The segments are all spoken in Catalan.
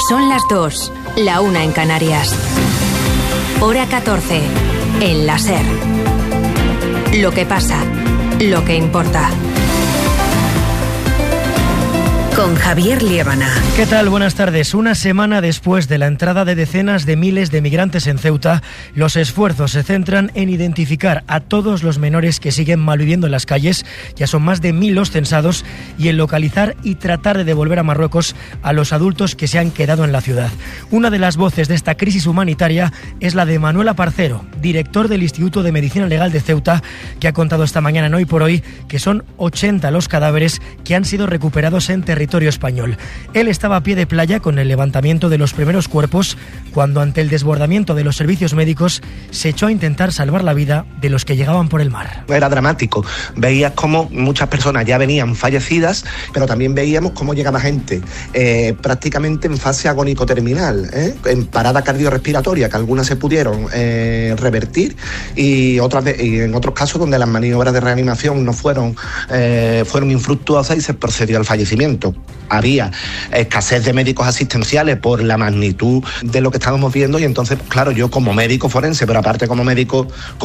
Son las 2, la 1 en Canarias. Hora 14, en la SER. Lo que pasa, lo que importa. Con Javier Liébana. ¿Qué tal? Buenas tardes. Una semana después de la entrada de decenas de miles de migrantes en Ceuta, los esfuerzos se centran en identificar a todos los menores que siguen malviviendo en las calles, ya son más de 1000 los censados, y en localizar y tratar de devolver a Marruecos a los adultos que se han quedado en la ciudad. Una de las voces de esta crisis humanitaria es la de Manuel Aparcero, director del Instituto de Medicina Legal de Ceuta, que ha contado esta mañana en Hoy por Hoy que son 80 los cadáveres que han sido recuperados en territorio español. Él estaba a pie de playa con el levantamiento de los primeros cuerpos cuando, ante el desbordamiento de los servicios médicos, se echó a intentar salvar la vida de los que llegaban por el mar. Era dramático. Veías cómo muchas personas ya venían fallecidas, pero también veíamos cómo llegaba gente prácticamente en fase agónico-terminal, en parada cardiorrespiratoria, que algunas se pudieron revertir y en otros casos donde las maniobras de reanimación no fueron infructuosas y se procedió al fallecimiento. Había escasez de médicos asistenciales por la magnitud de lo que estábamos viendo y entonces, claro, yo como médico forense, pero aparte como médico,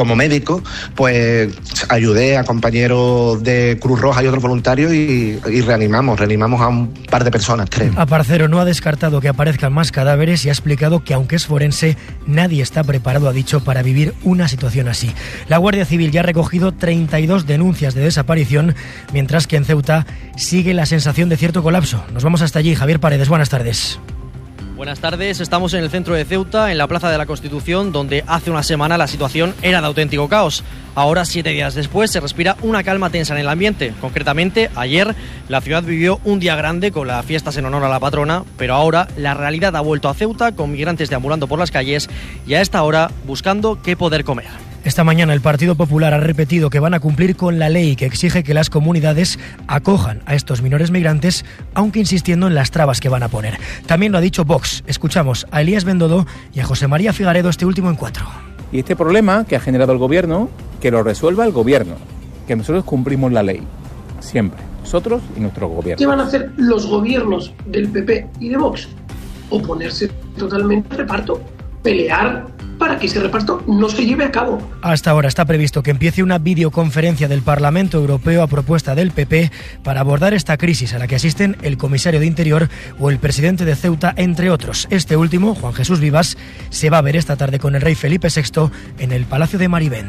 pues ayudé a compañeros de Cruz Roja y otros voluntarios y reanimamos a un par de personas, creo. Aparcero no ha descartado que aparezcan más cadáveres y ha explicado que, aunque es forense, nadie está preparado, ha dicho, para vivir una situación así. La Guardia Civil ya ha recogido 32 denuncias de desaparición, mientras que en Ceuta sigue la sensación de cierto colapso. Nos vamos hasta allí. Javier Paredes, buenas tardes. Buenas tardes, estamos en el centro de Ceuta, en la Plaza de la Constitución, donde hace una semana la situación era de auténtico caos. Ahora, 7 días después, se respira una calma tensa en el ambiente. Concretamente, ayer la ciudad vivió un día grande con las fiestas en honor a la patrona, pero ahora la realidad ha vuelto a Ceuta, con migrantes deambulando por las calles y a esta hora buscando qué poder comer. Esta mañana el Partido Popular ha repetido que van a cumplir con la ley que exige que las comunidades acojan a estos menores migrantes, aunque insistiendo en las trabas que van a poner. También lo ha dicho Vox. Escuchamos a Elías Bendodo y a José María Figaredo, este último en 4. Y este problema que ha generado el Gobierno, que lo resuelva el Gobierno, que nosotros cumplimos la ley, siempre, nosotros y nuestro Gobierno. ¿Qué van a hacer los gobiernos del PP y de Vox? Oponerse totalmente al reparto, pelear para que ese reparto no se lleve a cabo. Hasta ahora está previsto que empiece una videoconferencia del Parlamento Europeo a propuesta del PP para abordar esta crisis, a la que asisten el comisario de Interior o el presidente de Ceuta, entre otros. Este último, Juan Jesús Vivas, se va a ver esta tarde con el rey Felipe VI en el Palacio de Marivent.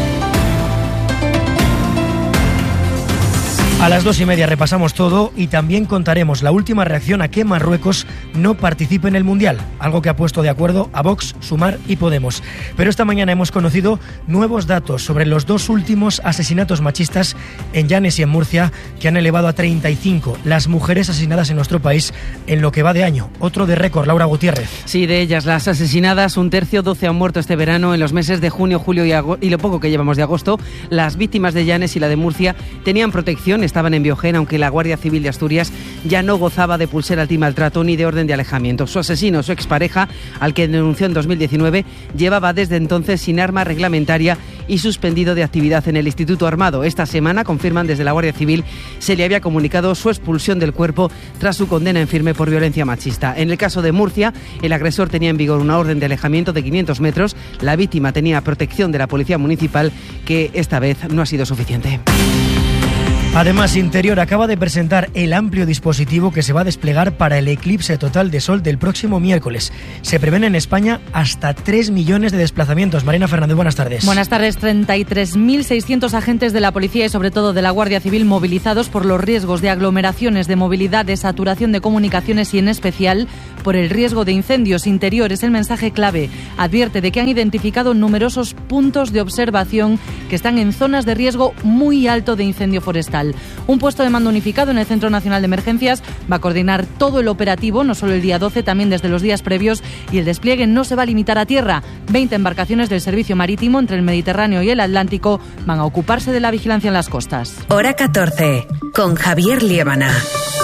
A las 2:30 repasamos todo y también contaremos la última reacción a que Marruecos no participe en el Mundial, algo que ha puesto de acuerdo a Vox, Sumar y Podemos. Pero esta mañana hemos conocido nuevos datos sobre los 2 últimos asesinatos machistas en Llanes y en Murcia, que han elevado a 35 las mujeres asesinadas en nuestro país en lo que va de año. Otro de récord, Laura Gutiérrez. Sí, de ellas las asesinadas, un tercio, 12 han muerto este verano. En los meses de junio, julio y lo poco que llevamos de agosto, las víctimas de Llanes y la de Murcia tenían protección, estaban en Biogén, aunque la Guardia Civil de Asturias ya no gozaba de pulsera antimaltrato ni de orden de alejamiento. Su asesino, su expareja, al que denunció en 2019, llevaba desde entonces sin arma reglamentaria y suspendido de actividad en el Instituto Armado. Esta semana, confirman desde la Guardia Civil, se le había comunicado su expulsión del cuerpo tras su condena en firme por violencia machista. En el caso de Murcia, el agresor tenía en vigor una orden de alejamiento de 500 metros. La víctima tenía protección de la Policía Municipal, que esta vez no ha sido suficiente. Además, Interior acaba de presentar el amplio dispositivo que se va a desplegar para el eclipse total de sol del próximo miércoles. Se prevén en España hasta 3 millones de desplazamientos. Marina Fernández, buenas tardes. Buenas tardes. 33.600 agentes de la policía y sobre todo de la Guardia Civil movilizados por los riesgos de aglomeraciones, de movilidad, de saturación de comunicaciones y en especial por el riesgo de incendios. Interior es el mensaje clave. Advierte de que han identificado numerosos puntos de observación que están en zonas de riesgo muy alto de incendio forestal. Un puesto de mando unificado en el Centro Nacional de Emergencias va a coordinar todo el operativo, no solo el día 12, también desde los días previos, y el despliegue no se va a limitar a tierra. 20 embarcaciones del servicio marítimo entre el Mediterráneo y el Atlántico van a ocuparse de la vigilancia en las costas. Hora 14, con Javier Liébana.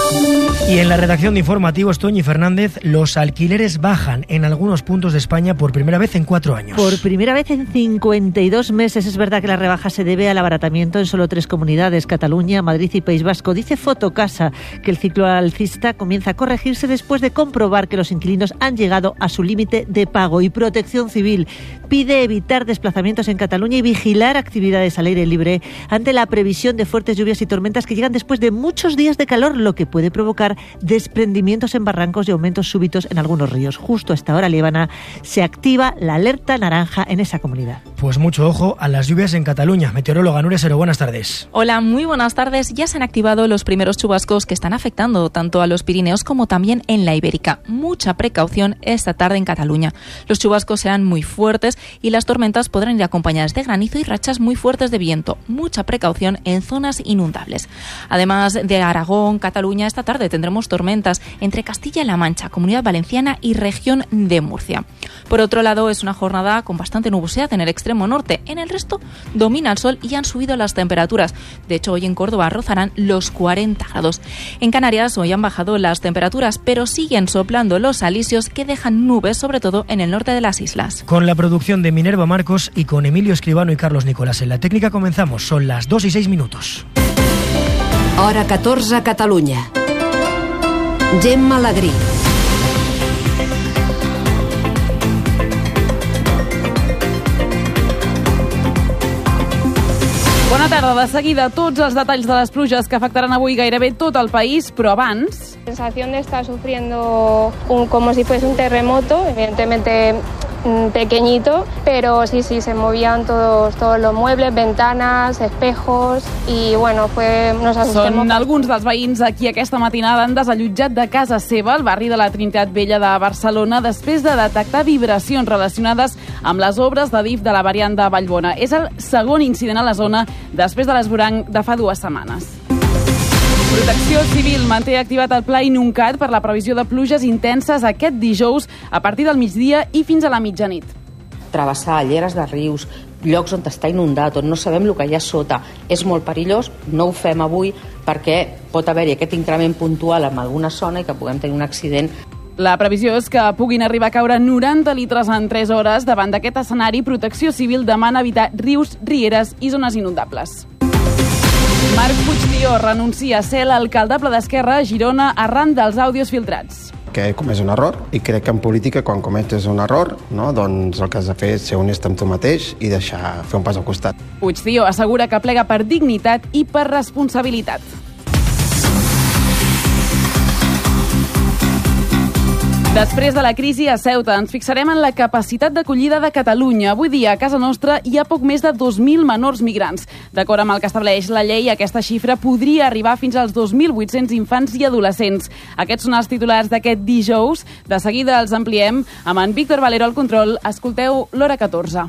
Y en la redacción de Informativos, Toñi Fernández, los alquileres bajan en algunos puntos de España por primera vez en 4 años. Por primera vez en 52 meses. Es verdad que la rebaja se debe al abaratamiento en solo 3 comunidades, Cataluña, Madrid y País Vasco. Dice Fotocasa que el ciclo alcista comienza a corregirse después de comprobar que los inquilinos han llegado a su límite de pago. Y Protección Civil pide evitar desplazamientos en Cataluña y vigilar actividades al aire libre ante la previsión de fuertes lluvias y tormentas que llegan después de muchos días de calor, lo que puede provocar desprendimientos en barrancos y aumentos súbitos en algunos ríos. Justo a esta hora, Líbana, se activa la alerta naranja en esa comunidad. Pues mucho ojo a las lluvias en Cataluña. Meteoróloga Nuria Sero, buenas tardes. Hola, muy buenas tardes. Ya se han activado los primeros chubascos que están afectando tanto a los Pirineos como también en la Ibérica. Mucha precaución esta tarde en Cataluña. Los chubascos serán muy fuertes y las tormentas podrán ir acompañadas de granizo y rachas muy fuertes de viento. Mucha precaución en zonas inundables. Además de Aragón, Cataluña, esta tarde tendremos tormentas entre Castilla-La Mancha, Comunidad Valenciana y región de Murcia. Por otro lado, es una jornada con bastante nubosidad en el extremo norte. En el resto domina el sol y han subido las temperaturas. De hecho, hoy en Córdoba rozarán los 40 grados. En Canarias hoy han bajado las temperaturas, pero siguen soplando los alisios que dejan nubes, sobre todo en el norte de las islas. Con la producción de Minerva Marcos y con Emilio Escribano y Carlos Nicolás en la técnica comenzamos. Son las 2:06. Hora 14, Catalunya. Gemma Alegrí. Bona tarda. De seguida, tots els detalls de les pluges que afectaran avui gairebé tot el país, però abans... La sensación de estar sufriendo como si fuese un terremoto, evidentemente pequeñito, pero sí, se movían todos los muebles, ventanas, espejos i, bueno, nos assustem. Són alguns dels veïns a qui aquesta matinada han desallotjat de casa seva al barri de la Trinitat Vella de Barcelona després de detectar vibracions relacionades amb les obres de DIF de la variant de Vallbona. És el segon incident a la zona després de l'esvoranc de fa 2 setmanes. Protecció Civil manté activat el pla Inuncat per la previsió de pluges intenses aquest dijous a partir del migdia i fins a la mitjanit. Travessar lleres de rius, llocs on està inundat, on no sabem el que hi ha sota, és molt perillós. No ho fem avui perquè pot haver-hi aquest increment puntual en alguna zona i que puguem tenir un accident. La previsió és que puguin arribar a caure 90 litres en 3 hores. Davant d'aquest escenari, Protecció Civil demana evitar rius, rieres i zones inundables. Marc Puigdió renuncia a ser l'alcaldable d'Esquerra a Girona arran dels àudios filtrats. Que he comès un error i crec que en política quan cometes un error, no, doncs el que has de fer és ser honest amb tu mateix i deixar fer un pas al costat. Puigdió assegura que plega per dignitat i per responsabilitat. Després de la crisi a Ceuta, ens fixarem en la capacitat d'acollida de Catalunya. Avui dia, a casa nostra, hi ha poc més de 2.000 menors migrants. D'acord amb el que estableix la llei, aquesta xifra podria arribar fins als 2.800 infants i adolescents. Aquests són els titulars d'aquest dijous. De seguida els ampliem amb en Víctor Valero al control. Escolteu l'Hora 14.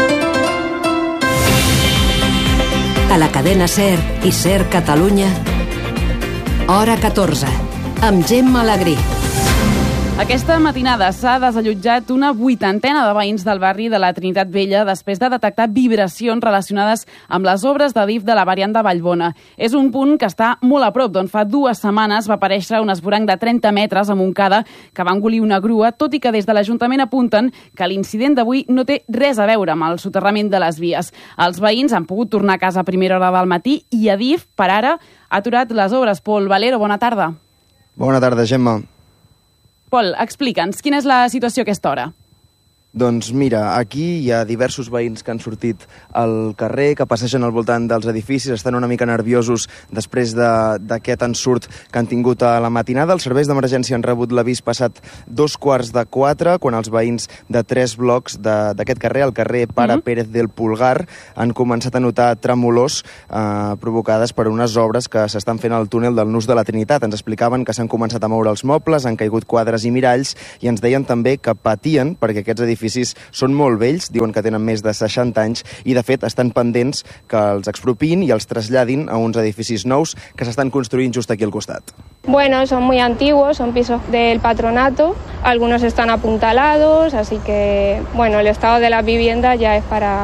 A la cadena SER i SER Catalunya, Hora 14, amb Gemma Alegrí. Aquesta matinada s'ha desallotjat una 80ena de veïns del barri de la Trinitat Vella després de detectar vibracions relacionades amb les obres de DIF de la variant de Vallbona. És un punt que està molt a prop, d'on fa 2 setmanes va aparèixer un esvoranc de 30 metres a Montcada que va engolir una grua, tot i que des de l'Ajuntament apunten que l'incident d'avui no té res a veure amb el soterrament de les vies. Els veïns han pogut tornar a casa a primera hora del matí i a DIF, per ara, ha aturat les obres. Pol Valero, bona tarda. Bona tarda, Gemma. Pol, explica'ns, quina és la situació a aquesta hora? Doncs mira, aquí hi ha diversos veïns que han sortit al carrer, que passegen al voltant dels edificis, estan una mica nerviosos després d'aquest ensurt que han tingut a la matinada. Els serveis d'emergència han rebut l'avís passat 3:15, quan els veïns de 3 blocs d'aquest carrer, el carrer Pare Pérez del Pulgar, han començat a notar tremolors provocades per unes obres que s'estan fent al túnel del Nus de la Trinitat. Ens explicaven que s'han començat a moure els mobles, han caigut quadres i miralls, i ens deien també que patien perquè aquests edificis són molt vells, diuen que tenen més de 60 anys i de fet estan pendents que els expropiïn i els traslladin a uns edificis nous que s'estan construint just aquí al costat. Bueno, son muy antiguos, son pisos del patronato, algunos están apuntalados, así que, bueno, el estado de la vivienda ya es para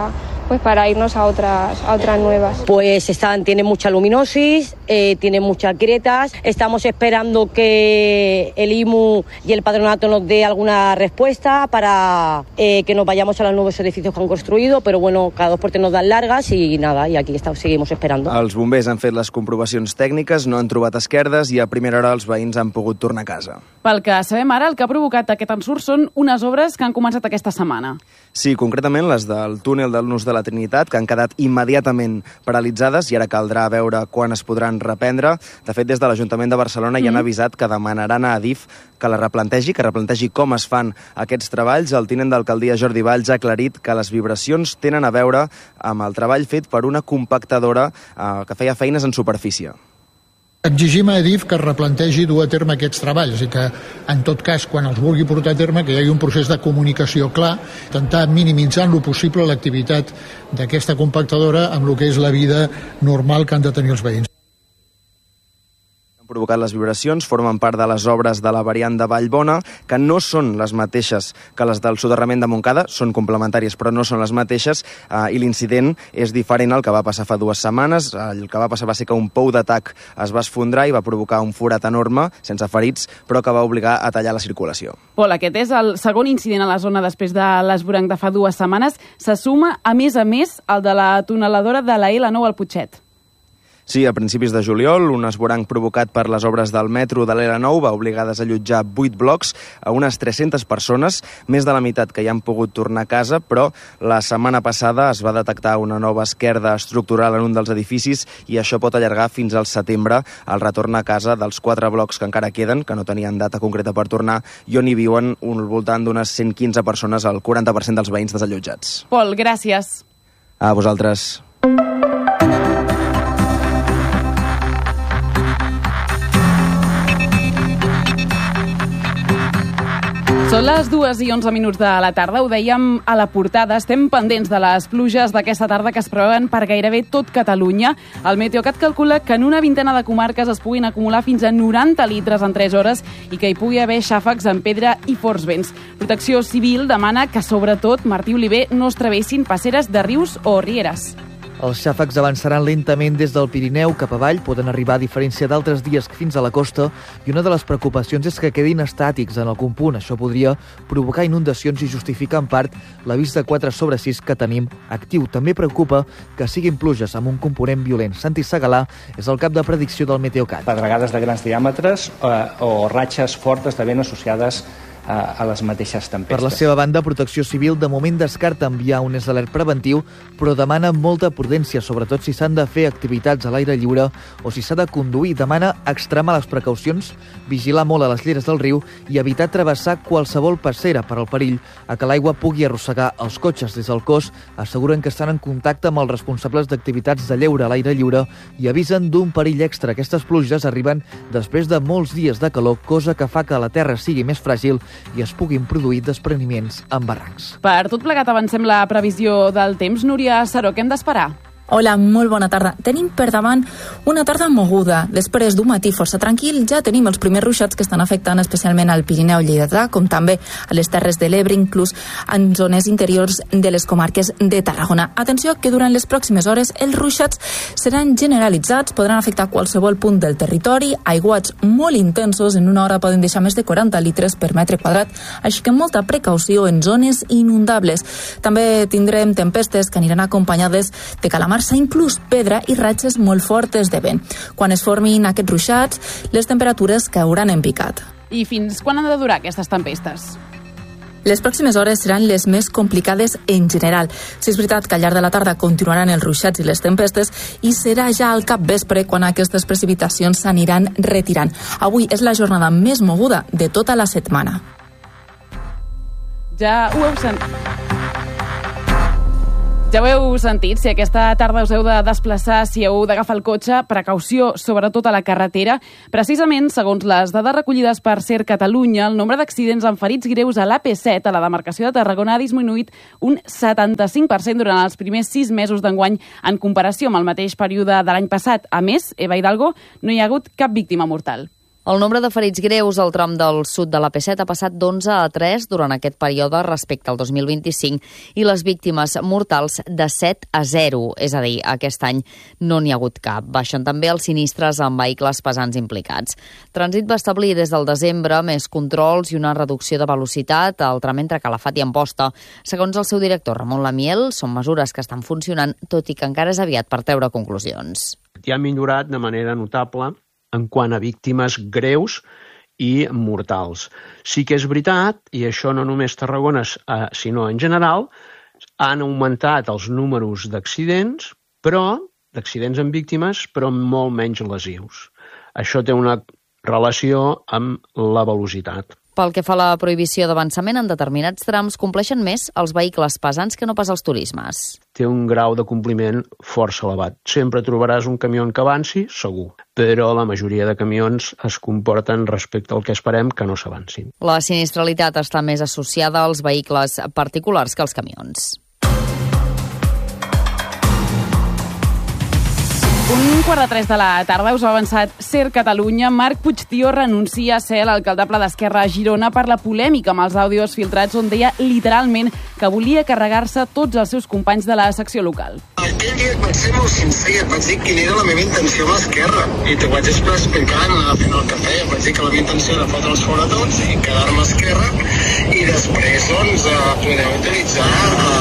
pues para irnos a otras nuevas. Pues tiene mucha luminosis, tiene muchas grietas. Estamos esperando que el IMU y el patronato nos dé alguna respuesta para que nos vayamos a los nuevos edificios que han construido, però bueno, cada 2 por 3 nos dan largas i nada, i aquí seguimos esperando. Els bombers han fet les comprovacions tècniques, no han trobat esquerdes i a primera hora els veïns han pogut tornar a casa. Pel que sabem ara, el que ha provocat aquest ensurt són unes obres que han començat aquesta setmana. Sí, concretament les del túnel del Nus de la Trinitat, que han quedat immediatament paralitzades i ara caldrà veure quan es podran reprendre. De fet, des de l'Ajuntament de Barcelona ja han avisat que demanaran a Adif que replantegi com es fan aquests treballs. El tinent d'alcaldia Jordi Valls ha aclarit que les vibracions tenen a veure amb el treball fet per una compactadora que feia feines en superfície. Exigim a Adif que replantegi dur a terme aquests treballs i que, en tot cas, quan els vulgui portar a terme, que hi hagi un procés de comunicació clar, intentar minimitzar en lo possible l'activitat d'aquesta compactadora amb el que és la vida normal que han de tenir els veïns. Provocat les vibracions, formen part de les obres de la variant de Vallbona, que no són les mateixes que les del soterrament de Montcada, són complementàries però no són les mateixes, i l'incident és diferent al que va passar fa 2 setmanes. El que va passar va ser que un pou d'atac es va esfondrar i va provocar un forat enorme, sense ferits, però que va obligar a tallar la circulació. Pol, aquest és el segon incident a la zona després de l'esvoranc de fa 2 setmanes. Se suma, a més, el de la tuneladora de la L9 al Putxet. Sí, a principis de juliol, un esvoranc provocat per les obres del metro de l'L9 va obligar a desallotjar 8 blocs a unes 300 persones, més de la meitat que ja han pogut tornar a casa, però la setmana passada es va detectar una nova esquerda estructural en un dels edificis i això pot allargar fins al setembre el retorn a casa dels 4 blocs que encara queden, que no tenien data concreta per tornar, i on hi viuen al voltant d'unes 115 persones, el 40% dels veïns desallotjats. Pol, gràcies. A vosaltres. Són les 2:11 de la tarda, ho dèiem a la portada, estem pendents de les pluges d'aquesta tarda que es preveuen per gairebé tot Catalunya. El Meteocat calcula que en una vintena de comarques es puguin acumular fins a 90 litres en 3 hores i que hi pugui haver xàfecs amb pedra i forts vents. Protecció Civil demana que, sobretot, Martí Oliver, no es travessin passeres de rius o rieres. Els xàfecs avançaran lentament des del Pirineu cap avall, poden arribar a diferència d'altres dies fins a la costa, i una de les preocupacions és que quedin estàtics en algun punt. Això podria provocar inundacions i justificar en part l'avís de 4/6 que tenim actiu. També preocupa que siguin pluges amb un component violent. Santi Segalà és el cap de predicció del Meteocat. Pedregades de grans diàmetres o ratxes fortes de vent associades a les mateixes tempestes. Per la seva banda, Protecció Civil de moment descarta enviar un alert preventiu, però demana molta prudència, sobretot si s'han de fer activitats a l'aire lliure o si s'ha de conduir. Demana extremar les precaucions, vigilar molt a les lleres del riu i evitar travessar qualsevol passera per al perill a que l'aigua pugui arrossegar els cotxes. Des del cos asseguren que estan en contacte amb els responsables d'activitats de lleure a l'aire lliure i avisen d'un perill extra. Aquestes pluges arriben després de molts dies de calor, cosa que fa que la terra sigui més fràgil i es puguin produir despreniments en barrancs. Per tot plegat avancem la previsió del temps. Núria Saró, què hem d'esperar? Hola, molt bona tarda. Tenim per davant una tarda moguda. Després d'un matí força tranquil, ja tenim els primers ruixats que estan afectant especialment al Pirineu lleidatà, com també a les Terres de l'Ebre, inclús en zones interiors de les comarques de Tarragona. Atenció que durant les pròximes hores els ruixats seran generalitzats, podran afectar qualsevol punt del territori, aiguats molt intensos, en una hora poden deixar més de 40 litres per metre quadrat, així que molta precaució en zones inundables. També tindrem tempestes que aniran acompanyades de calamarsa, inclús pedra i ratxes molt fortes de vent. Quan es formin aquests ruixats, les temperatures cauran en picat. I fins quan han de durar aquestes tempestes? Les pròximes hores seran les més complicades en general. Si és veritat que al llarg de la tarda continuaran els ruixats i les tempestes i serà ja al capvespre quan aquestes precipitacions s'aniran retirant. Avui és la jornada més moguda de tota la setmana. Ja ho heu sentit, si aquesta tarda us heu de desplaçar, si heu d'agafar el cotxe, precaució, sobretot a la carretera. Precisament, segons les dades recollides per SER Catalunya, el nombre d'accidents amb ferits greus a l'AP7, a la demarcació de Tarragona, ha disminuït un 75% durant els primers 6 mesos d'enguany en comparació amb el mateix període de l'any passat. A més, Eva Hidalgo, no hi ha hagut cap víctima mortal. El nombre de ferits greus al tram del sud de l'AP7 ha passat d'11 a 3 durant aquest període respecte al 2025 i les víctimes mortals de 7 a 0, és a dir, aquest any no n'hi ha hagut cap. Baixen també els sinistres amb vehicles pesants implicats. Trànsit va establir des del desembre més controls i una reducció de velocitat al tram entre Calafat i Amposta. Segons el seu director, Ramon Lamiel, són mesures que estan funcionant, tot i que encara és aviat per treure conclusions. Ja ha millorat de manera notable en quant a víctimes greus i mortals. Sí que és veritat, i això no només Tarragona, sinó en general, han augmentat els números d'accidents, d'accidents amb víctimes, però molt menys lesius. Això té una relació amb la velocitat. Pel que fa a la prohibició d'avançament en determinats trams, compleixen més els vehicles pesants que no pas els turismes. Té un grau de compliment força elevat. Sempre trobaràs un camió que avanci, segur, però la majoria de camions es comporten respecte al que esperem que no s'avancin. La sinistralitat està més associada als vehicles particulars que als camions. 2:45 de la tarda, us ha avançat Ser Catalunya. Marc Puigtió renuncia a ser l'alcaldable d'Esquerra a Girona per la polèmica amb els àudios filtrats on deia literalment que volia carregar-se tots els seus companys de la secció local. Aquell dia et vaig ser molt sincer, et vaig dir quina era la meva intenció amb l'Esquerra i t'ho vaig explicar fent el cafè. Em vaig dir que la meva intenció era fotre'ls fora tots i quedar-me a Esquerra i després poder utilitzar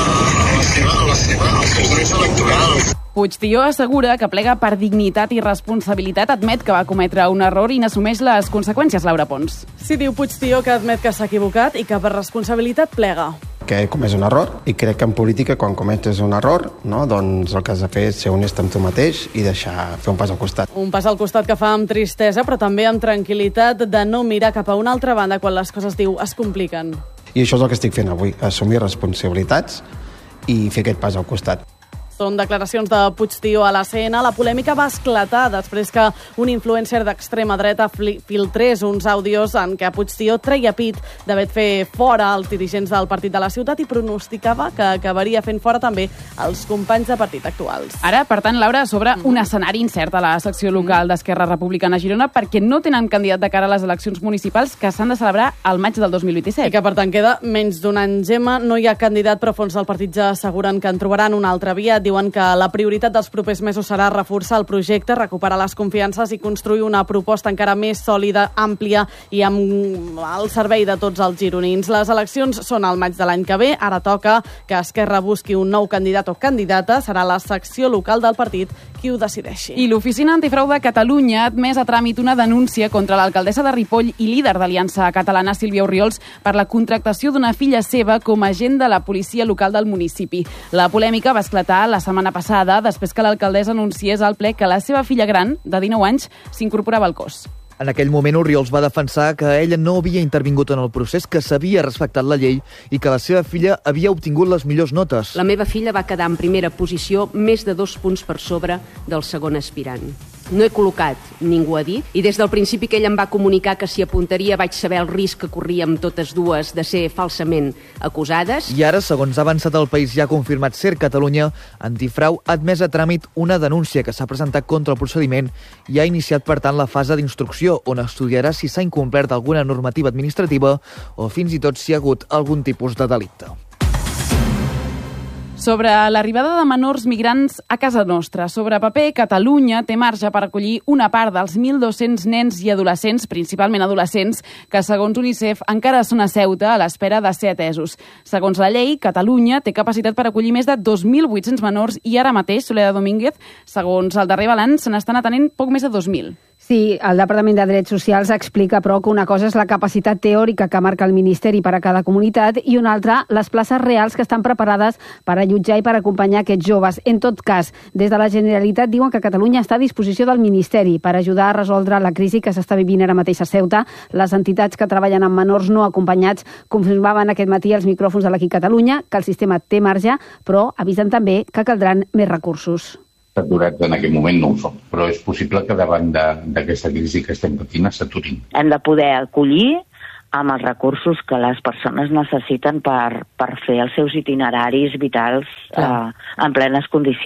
els seus drets electorals. Puigtió assegura que plega per dignitat i responsabilitat, admet que va cometre un error i n'assumeix les conseqüències, Laura Pons. Sí, diu Puigtió que admet que s'ha equivocat i que per responsabilitat plega. Que he comès un error i crec que en política quan cometes un error, no, doncs el que has de fer és ser honest amb tu mateix i deixar fer un pas al costat. Un pas al costat que fa amb tristesa però també amb tranquil·litat de no mirar cap a una altra banda quan les coses, diu, es compliquen. I això és el que estic fent avui, assumir responsabilitats i fer aquest pas al costat. Són declaracions de Puigtió a la CNN. La polèmica va esclatar després que un influencer d'extrema dreta filtrés uns àudios en què Puigtió treia pit d'haver fet fora els dirigents del partit de la ciutat i pronosticava que acabaria fent fora també els companys de partit actuals. Ara, per tant, Laura, sobre un escenari incert a la secció local d'Esquerra Republicana a Girona perquè no tenen candidat de cara a les eleccions municipals que s'han de celebrar al maig del 2027. I que, per tant, queda menys d'un any, Gemma. No hi ha candidat, però fons del partit ja asseguren que en trobaran una altra via. Diuen que la prioritat dels propers mesos serà reforçar el projecte, recuperar les confiances i construir una proposta encara més sòlida, àmplia i amb el servei de tots els gironins. Les eleccions són al maig de l'any que ve. Ara toca que Esquerra busqui un nou candidat o candidata. Serà la secció local del partit qui ho decideixi. I l'Oficina Antifrau de Catalunya ha admès a tràmit una denúncia contra l'alcaldessa de Ripoll i líder d'Aliança Catalana, Sílvia Orriols, per la contractació d'una filla seva com a agent de la policia local del municipi. La polèmica va esclatar la setmana passada, després que l'alcaldessa anunciés al ple que la seva filla gran, de 19 anys, s'incorporava al cos. En aquell moment, Orriols va defensar que ella no havia intervingut en el procés, que s'havia respectat la llei i que la seva filla havia obtingut les millors notes. La meva filla va quedar en primera posició més de 2 punts per sobre del segon aspirant. No he col·locat, ningú ha dit, i des del principi que ell em va comunicar que s'hi apuntaria vaig saber el risc que corríem totes dues de ser falsament acusades. I ara, segons ha avançat el País ja ha confirmat Ser Catalunya, Antifrau ha admès a tràmit una denúncia que s'ha presentat contra el procediment i ha iniciat, per tant, la fase d'instrucció, on estudiarà si s'ha incomplert alguna normativa administrativa o fins i tot si ha hagut algun tipus de delicte. Sobre l'arribada de menors migrants a casa nostra. Sobre paper, Catalunya té marge per acollir una part dels 1.200 nens i adolescents, principalment adolescents, que segons UNICEF encara són a Ceuta a l'espera de ser atesos. Segons la llei, Catalunya té capacitat per acollir més de 2.800 menors i ara mateix, Soledad Domínguez, segons el darrer balanç, se n'estan atenent poc més de 2.000. Sí, el Departament de Drets Socials explica, però, que una cosa és la capacitat teòrica que marca el Ministeri per a cada comunitat i una altra, les places reals que estan preparades per allotjar i per acompanyar aquests joves. En tot cas, des de la Generalitat diuen que Catalunya està a disposició del Ministeri per ajudar a resoldre la crisi que s'està vivint ara mateix a Ceuta. Les entitats que treballen amb menors no acompanyats confirmaven aquest matí als micròfons de l'Equip Catalunya que el sistema té marge, però avisen també que caldran més recursos. Saturats en aquest moment no ho som, però és possible que davant d'aquesta crisi que estem patint s'aturin. Hem de poder acollir amb els recursos que les persones necessiten per fer els seus itineraris vitals en plenes condicions.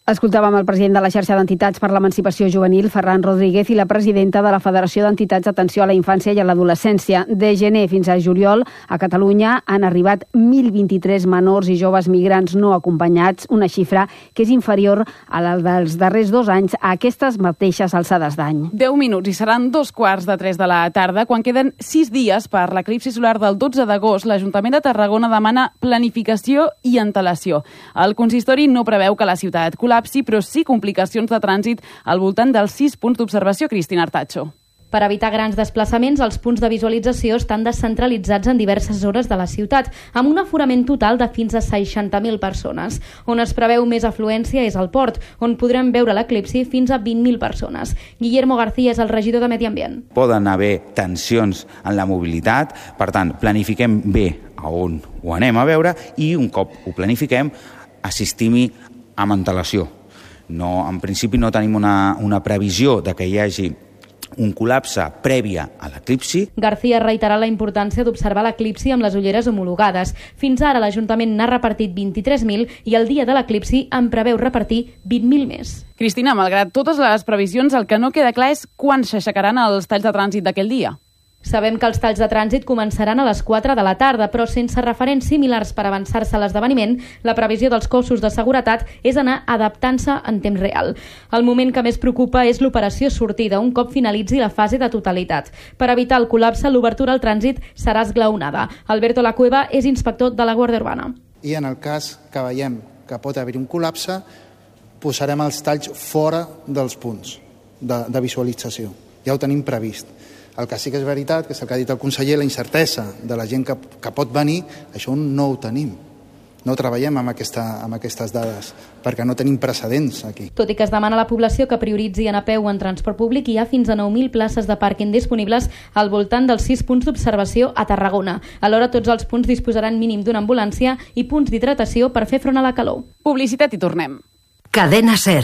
Escoltàvem el president de la xarxa d'entitats per l'emancipació juvenil, Ferran Rodríguez, i la presidenta de la Federació d'Entitats d'Atenció a la Infància i a l'Adolescència. De gener fins a juliol, a Catalunya han arribat 1.023 menors i joves migrants no acompanyats, una xifra que és inferior a la dels darrers 2 anys a aquestes mateixes alçades d'any. 10 minuts i seran 2:15 de la tarda. Quan queden 6 dies per l'eclipsi solar del 12 d'agost, l'Ajuntament de Tarragona demana planificació i antelació. El consistori no preveu que la ciutat col·lapsi, però sí complicacions de trànsit al voltant dels 6 punts d'observació. Cristina Artacho. Per evitar grans desplaçaments, els punts de visualització estan descentralitzats en diverses zones de la ciutat, amb un aforament total de fins a 60.000 persones. On es preveu més afluència és al port, on podrem veure l'eclipsi fins a 20.000 persones. Guillermo García és el regidor de Medi Ambient. Poden haver tensions en la mobilitat, per tant, planifiquem bé a on ho anem a veure i un cop ho planifiquem, assistim-hi amb antelació. No, en principi no tenim una previsió de que hi hagi un col·lapse prèvia a l'eclipsi. García reiterà la importància d'observar l'eclipsi amb les ulleres homologades. Fins ara l'Ajuntament n'ha repartit 23.000 i el dia de l'eclipsi en preveu repartir 20.000 més. Cristina, malgrat totes les previsions, el que no queda clar és quan s'aixecaran els talls de trànsit d'aquell dia. Sabem que els talls de trànsit començaran a les 4 de la tarda, però sense referents similars per avançar-se a l'esdeveniment, la previsió dels cossos de seguretat és anar adaptant-se en temps real. El moment que més preocupa és l'operació sortida, un cop finalitzi la fase de totalitat. Per evitar el col·lapse, l'obertura al trànsit serà esglaonada. Alberto Lacueva és inspector de la Guàrdia Urbana. I en el cas que veiem que pot haver-hi un col·lapse, posarem els talls fora dels punts de visualització. Ja ho tenim previst. El que sí que és veritat, que és el que ha dit el conseller, la incertesa de la gent que pot venir, això no ho tenim. No treballem amb aquestes dades, perquè no tenim precedents aquí. Tot i que es demana a la població que prioritzi anar a peu o en transport públic, hi ha fins a 9.000 places de pàrquing disponibles al voltant dels 6 punts d'observació a Tarragona. Alhora, tots els punts disposaran mínim d'una ambulància i punts d'hidratació per fer front a la calor. Publicitat i tornem. Cadena SER.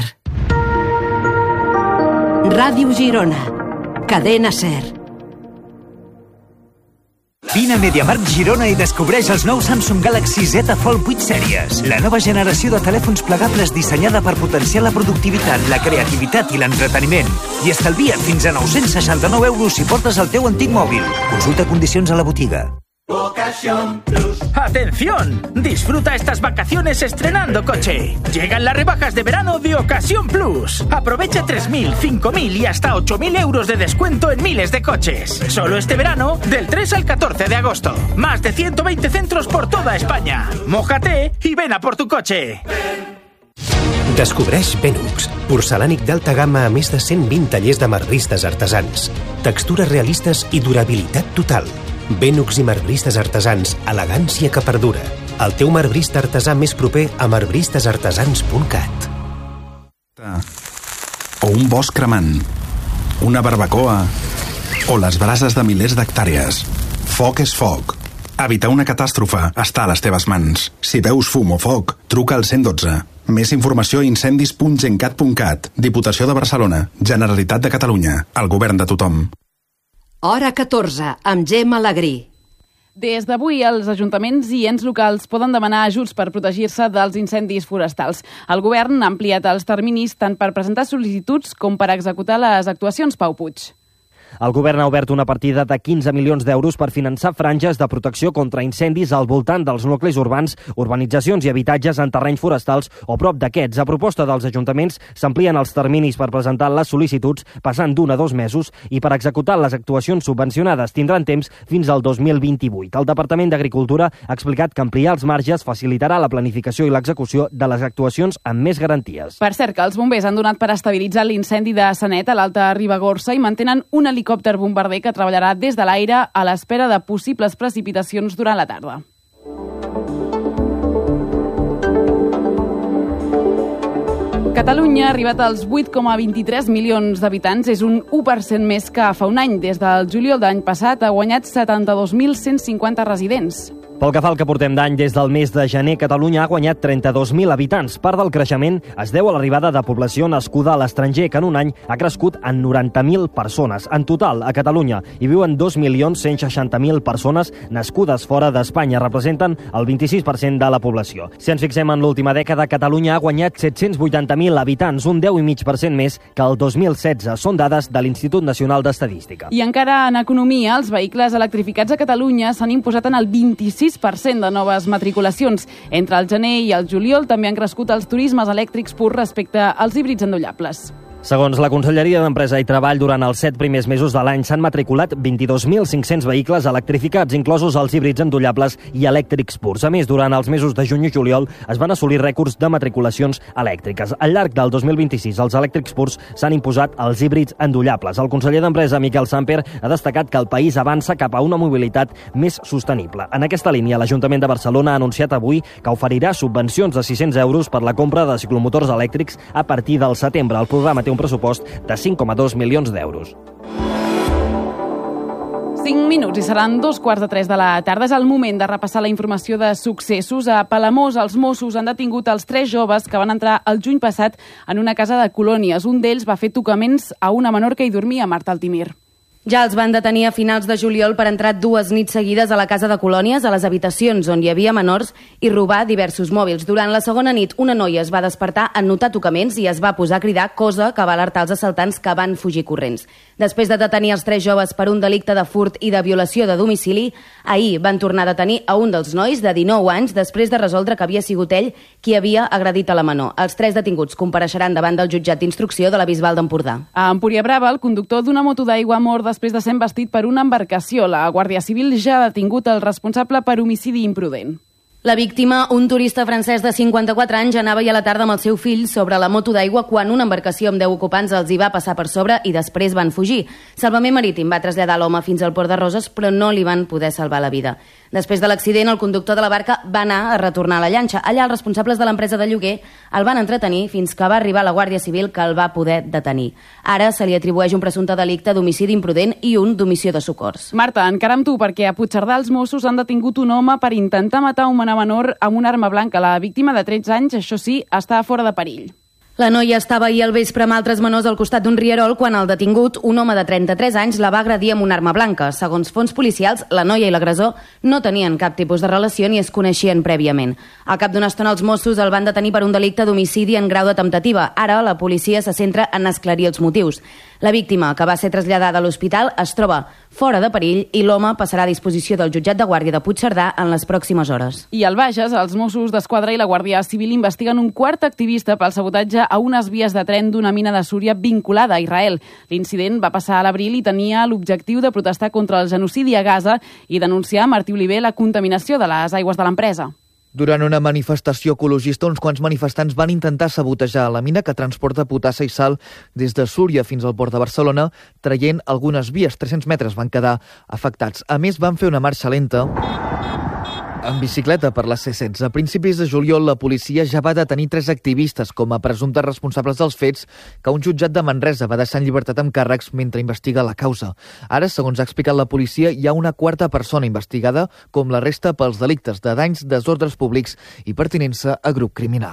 Ràdio Girona. Cadena SER. Vine a MediaMarkt Girona i descobreix els nous Samsung Galaxy Z Fold 8 sèries. La nova generació de telèfons plegables dissenyada per potenciar la productivitat, la creativitat i l'entreteniment. I estalvia fins a 969 euros si portes el teu antic mòbil. Consulta condicions a la botiga. Ocasión Plus. ¡Atención! Disfruta estas vacaciones estrenando coche. Llegan las rebajas de verano de Ocasión Plus. Aprovecha 3.000, 5.000 y hasta 8.000 euros de descuento en miles de coches. Solo este verano, del 3 al 14 de agosto. Más de 120 centros por toda España. Mójate y ven a por tu coche. Descobreix Benux, porcelànic d'alta gamma a més de 120 tallers de marbristes artesans. Textures realistes i durabilitat total. Benux i marbristes artesans, elegància que perdura. El teu marbrista artesà més proper a marbristesartesans.cat. O un bosc cremant, una barbacoa, o les brases de milers d'hectàrees. Foc és foc. Evitar una catàstrofe està a les teves mans. Si veus fum o foc, truca al 112. Més informació a incendis.gencat.cat. Diputació de Barcelona, Generalitat de Catalunya, el govern de tothom. Hora 14, amb Gemma Alegrí. Des d'avui, els ajuntaments i ens locals poden demanar ajuts per protegir-se dels incendis forestals. El govern ha ampliat els terminis tant per presentar sol·licituds com per executar les actuacions. Pau Puig. El govern ha obert una partida de 15 milions d'euros per finançar franges de protecció contra incendis al voltant dels nuclis urbans, urbanitzacions i habitatges en terrenys forestals o prop d'aquests. A proposta dels ajuntaments s'amplien els terminis per presentar les sol·licituds, passant d'1 a 2 mesos, i per executar les actuacions subvencionades tindran temps fins al 2028. El Departament d'Agricultura ha explicat que ampliar els marges facilitarà la planificació i l'execució de les actuacions amb més garanties. Per cert, que els bombers han donat per estabilitzar l'incendi de Sanet a l'Alta Ribagorça i mantenen un helicòpter bombarder que treballarà des de l'aire a l'espera de possibles precipitacions durant la tarda. Catalunya ha arribat als 8,23 milions d'habitants. És un 1% més que fa un any. Des del juliol de l'any passat ha guanyat 72.150 residents. Pel que fa al que portem d'any, des del mes de gener, Catalunya ha guanyat 32.000 habitants. Part del creixement es deu a l'arribada de població nascuda a l'estranger, que en un any ha crescut en 90.000 persones. En total, a Catalunya hi viuen 2.160.000 persones nascudes fora d'Espanya. Representen el 26% de la població. Si ens fixem en l'última dècada, Catalunya ha guanyat 780.000 habitants, un 10,5% més que el 2016. Són dades de l'Institut Nacional d'Estadística. I encara en economia, els vehicles electrificats a Catalunya s'han imposat en el 26% de noves matriculacions. Entre el gener i el juliol també han crescut els turismes elèctrics purs respecte als híbrids endollables. Segons la Conselleria d'Empresa i Treball, durant els 7 primers mesos de l'any s'han matriculat 22.500 vehicles electrificats, inclosos els híbrids endollables i elèctrics purs. A més, durant els mesos de juny i juliol es van assolir rècords de matriculacions elèctriques. Al llarg del 2026, els elèctrics purs s'han imposat als híbrids endollables. El conseller d'Empresa, Miquel Samper, ha destacat que el país avança cap a una mobilitat més sostenible. En aquesta línia, l'Ajuntament de Barcelona ha anunciat avui que oferirà subvencions de 600 euros per la compra de ciclomotors elèctrics a partir del setembre. El programa té un pressupost de 5,2 milions d'euros. 5 minuts i seran 2:15 de la tarda. És el moment de repassar la informació de successos. A Palamós, els Mossos han detingut els 3 joves que van entrar el juny passat en una casa de colònies. Un d'ells va fer tocaments a una menor que hi dormia, Marta Altimir. Ja els van detenir a finals de juliol per entrar 2 nits seguides a la casa de colònies, a les habitacions on hi havia menors, i robar diversos mòbils. Durant la segona nit, una noia es va despertar en notar tocaments i es va posar a cridar, cosa que va alertar els assaltants, que van fugir corrents. Després de detenir els 3 joves per un delicte de furt i de violació de domicili, ahir van tornar a detenir a un dels nois de 19 anys després de resoldre que havia sigut ell qui havia agredit a la menor. Els 3 detinguts compareixeran davant del jutjat d'instrucció de la Bisbal d'Empordà. A Empúria Brava, el conductor d'una moto d'aigua ha mort després de ser embestit per una embarcació. La Guàrdia Civil ja ha detingut el responsable per homicidi imprudent. La víctima, un turista francès de 54 anys, anava a la tarda amb el seu fill sobre la moto d'aigua quan una embarcació amb 10 ocupants els hi va passar per sobre i després van fugir. Salvament Marítim va traslladar l'home fins al port de Roses, però no li van poder salvar la vida. Després de l'accident, el conductor de la barca va anar a retornar a la llanxa. Allà els responsables de l'empresa de lloguer el van entretenir fins que va arribar la Guàrdia Civil, que el va poder detenir. Ara se li atribueix un presumpte delicte d'homicidi imprudent i un d'omissió de socors. Marta, encara amb tu, perquè a Puigcerdà els Mossos han detingut un home per intentar matar un menor amb una arma blanca. La víctima, de 13 anys, això sí, està fora de perill. La noia estava ahir al vespre amb altres menors al costat d'un rierol quan el detingut, un home de 33 anys, la va agredir amb una arma blanca. Segons fonts policials, la noia i l'agressor no tenien cap tipus de relació ni es coneixien prèviament. Al cap d'una estona, els Mossos el van detenir per un delicte d'homicidi en grau de temptativa. Ara, la policia se centra en esclarir els motius. La víctima, que va ser traslladada a l'hospital, es troba fora de perill i l'home passarà a disposició del jutjat de guàrdia de Puigcerdà en les pròximes hores. I al Bages, els Mossos d'Esquadra i la Guàrdia Civil investiguen un quart activista pel sabotatge a unes vies de tren d'una mina de Súria vinculada a Israel. L'incident va passar a l'abril i tenia l'objectiu de protestar contra el genocidi a Gaza i denunciar a Martí Oliver la contaminació de les aigües de l'empresa. Durant una manifestació ecologista, uns quants manifestants van intentar sabotejar la mina que transporta potassa i sal des de Súria fins al port de Barcelona, traient algunes vies. 300 metres van quedar afectats. A més, van fer una marxa lenta en bicicleta per la C16. A principis de juliol, la policia ja va detenir 3 activistes com a presumptes responsables dels fets que un jutjat de Manresa va deixar en llibertat amb càrrecs mentre investiga la causa. Ara, segons ha explicat la policia, hi ha una quarta persona investigada, com la resta pels delictes de danys, desordres públics i pertinença a grup criminal.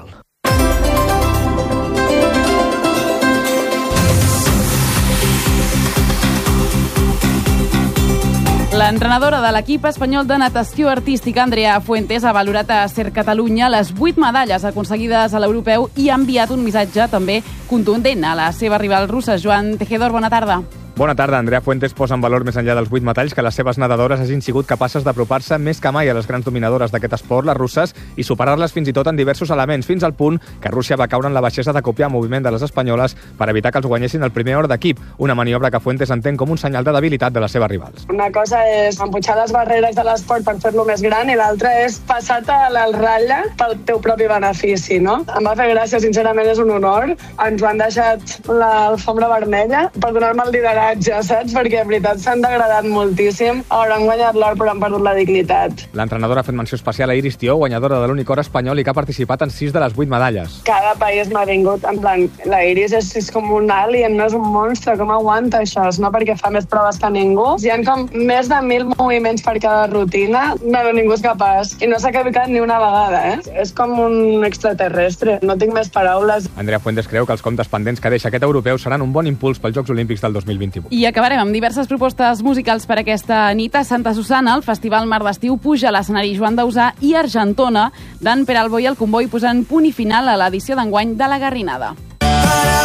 L'entrenadora de l'equip espanyol de natació artística, Andrea Fuentes, ha valorat a Ser Catalunya les 8 medalles aconseguides a l'europeu i ha enviat un missatge també contundent a la seva rival russa. Joan Tejedor, bona tarda. Bona tarda. Andrea Fuentes posa en valor més enllà dels 8 metalls que les seves nedadores hagin sigut capaces d'apropar-se més que mai a les grans dominadores d'aquest esport, les russes, i superar-les fins i tot en diversos elements, fins al punt que Rússia va caure en la baixesa de copiar el moviment de les espanyoles per evitar que els guanyessin el primer or d'equip, una maniobra que Fuentes entén com un senyal de debilitat de les seves rivals. Una cosa és empujar les barreres de l'esport per fer-lo més gran i l'altra és passar-te a la ratlla pel teu propi benefici, no? Em va fer gràcia, sincerament és un honor. Ens ho han deixat l'alfombra vermella per donar-me el lideratge coratge, saps? Perquè en veritat s'han degradat moltíssim. Ara han guanyat l'or però han perdut la dignitat. L'entrenadora ha fet menció especial a Iris Tió, guanyadora de l'únic or espanyol i que ha participat en 6 de les 8 medalles. Cada país m'ha vingut, en plan, la Iris és com un alien, no és un monstre, com aguanta això? No perquè fa més proves que ningú. Hi ha com més de 1.000 moviments per cada rutina, no, ningú és capaç. I no s'ha equivocat ni una vegada, És com un extraterrestre, no tinc més paraules. Andrea Fuentes creu que els comptes pendents que deixa aquest europeu seran un bon impuls pels Jocs Olímpics del 2028. I acabarem amb diverses propostes musicals per aquesta nit a Santa Susana. El Festival Mar d'Estiu puja a l'escenari Joan Dausà i Argentona, d'en Peralbo i el Comboi posant punt i final a l'edició d'enguany de la Garrinada.